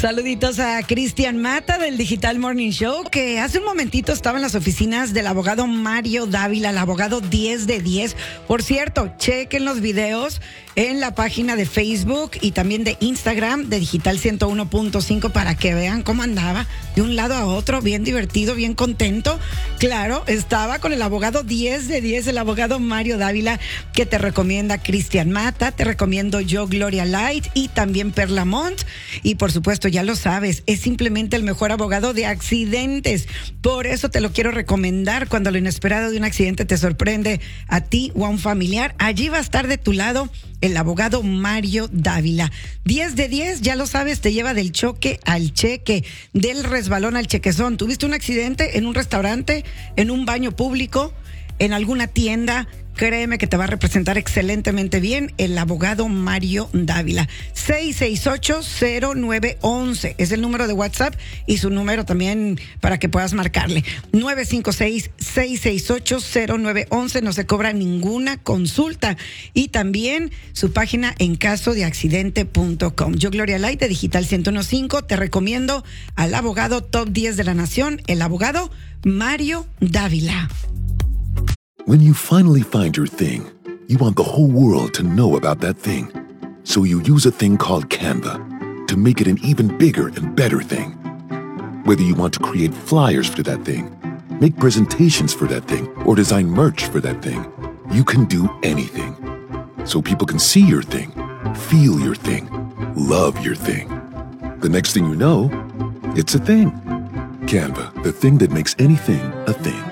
Saluditos a Cristian Mata del Digital Morning Show, que hace un momentito estaba en las oficinas del abogado Mario Dávila, el abogado 10 de 10. Por cierto, chequen los videos en la página de Facebook y también de Instagram de Digital 101.5 para que vean cómo andaba de un lado a otro, bien divertido, bien contento. Claro, estaba con el abogado 10 de 10, el abogado Mario Dávila, que te recomienda Cristian Mata, te recomiendo yo, Gloria Light y también Perla Mont. Y por supuesto, ya lo sabes, es simplemente el mejor abogado de accidentes. Por eso te lo quiero recomendar cuando lo inesperado de un accidente te sorprende a ti o a un familiar. Allí va a estar de tu lado el abogado Mario Dávila. 10 de 10, ya lo sabes, te lleva del choque al cheque, del resbalón al chequezón. ¿Tuviste un accidente en un restaurante, en un baño público, en alguna tienda? Créeme que te va a representar excelentemente bien el abogado Mario Dávila. 668-0911 es el número de WhatsApp y su número también para que puedas marcarle. 956-668-0911. No se cobra ninguna consulta. Y también su página en casodeaccidente.com. Yo, Gloria Light de Digital 101.5, te recomiendo al abogado top 10 de la nación, el abogado Mario Dávila. When you finally find your thing, you want the whole world to know about that thing. So you use a thing called Canva to make it an even bigger and better thing. Whether you want to create flyers for that thing, make presentations for that thing, or design merch for that thing, you can do anything. So people can see your thing, feel your thing, love your thing. The next thing you know, it's a thing. Canva, the thing that makes anything a thing.